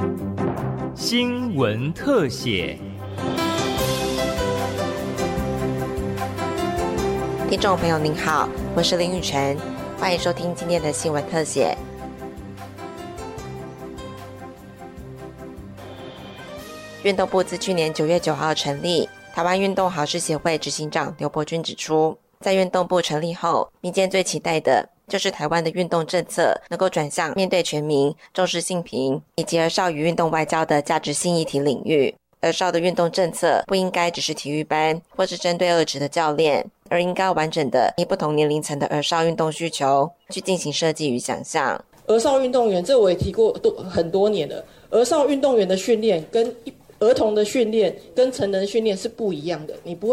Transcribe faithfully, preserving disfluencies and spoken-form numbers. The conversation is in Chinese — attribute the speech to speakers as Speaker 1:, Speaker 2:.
Speaker 1: 新闻特写。
Speaker 2: 听众朋友您好，我是林雨晨，欢迎收听今天的新闻特写。运动部自去年九月九号成立，台湾运动好事协会执行长刘伯钧指出，在运动部成立后，民间最期待的就是台湾的运动政策能够转向面对全民、重视性平以及儿少与运动外交的价值性议题领域。儿少的运动政策不应该只是体育班或是针对二职的教练，而应该完整的以不同年龄层的儿少运动需求去进行设计与想象。
Speaker 3: 儿少运动员，这我也提过多很多年了，儿少运动员的训练跟儿童的训练跟成人训练是不一样的，你不会